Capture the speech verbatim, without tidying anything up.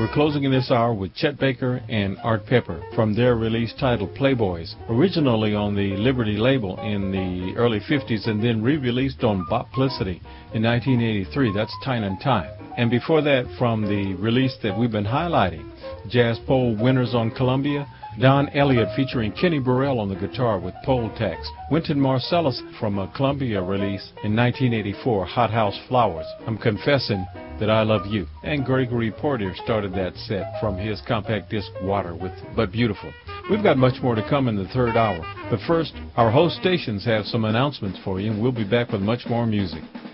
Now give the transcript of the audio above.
We're closing in this hour with Chet Baker and Art Pepper from their release titled Playboys, originally on the Liberty label in the early fifties and then re-released on Boplicity in nineteen eighty-three. That's Time and Time. And before that, from the release that we've been highlighting, Jazz Poll Winners on Columbia, Don Elliott featuring Kenny Burrell on the guitar with Poll Tax. Wynton Marsalis from a Columbia release in nineteen eighty-four, Hot House Flowers. I'm Confessing That I Love You. And Gregory Porter started that set from his compact disc Water with But Beautiful. We've got much more to come in the third hour. But first, our host stations have some announcements for you, and we'll be back with much more music.